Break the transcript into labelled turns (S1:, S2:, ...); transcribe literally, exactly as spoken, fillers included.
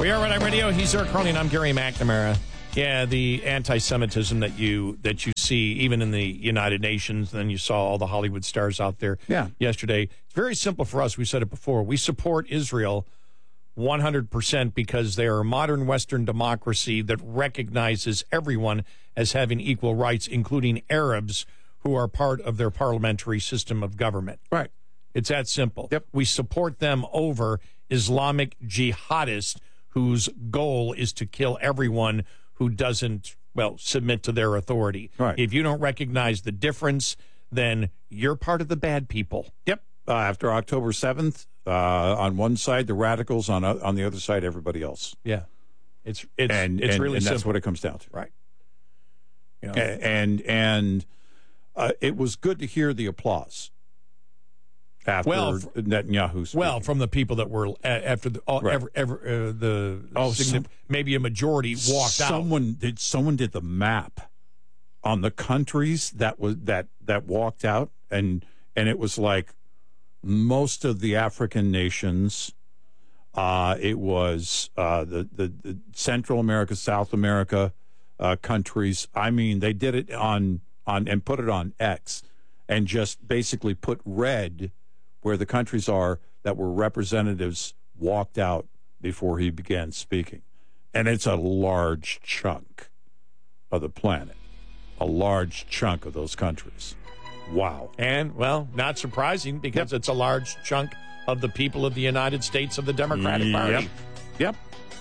S1: We are Red Eye Radio. He's Eric Carney, and I'm Gary McNamara. Yeah, the anti-Semitism that you that you see even in the United Nations, and then you saw all the Hollywood stars out there
S2: yeah.
S1: yesterday. It's very simple for us. We said it before. We support Israel one hundred percent because they are a modern Western democracy that recognizes everyone as having equal rights, including Arabs who are part of their parliamentary system of government.
S2: Right.
S1: It's that simple.
S2: Yep.
S1: We support them over Islamic jihadists whose goal is to kill everyone who doesn't, well, submit to their authority.
S2: Right.
S1: If you don't recognize the difference, then you're part of the bad people.
S2: Yep. Uh, after October seventh, uh, on one side, the radicals, on uh, on the other side, everybody else.
S1: Yeah. It's it's
S2: and,
S1: it's
S2: and,
S1: really
S2: and
S1: simple.
S2: that's what it comes down to.
S1: Right. You know.
S2: And, and uh, it was good to hear the applause after
S1: well,
S2: Netanyahu speaking.
S1: Well, from the people that were after the all,
S2: right.
S1: ever, ever, uh, the
S2: oh,
S1: some, maybe a majority walked
S2: someone
S1: out.
S2: Someone did someone did the map on the countries that was that that walked out, and and it was like most of the African nations. Uh, it was uh, the, the the Central America, South America uh, countries. I mean, they did it on on and put it on X, and just basically put red where the countries are that were representatives walked out before he began speaking. And it's a large chunk of the planet, a large chunk of those countries. Wow.
S1: And, well, not surprising because yep. it's a large chunk of the people of the United States of the Democratic
S2: yep.
S1: Party.
S2: Yep.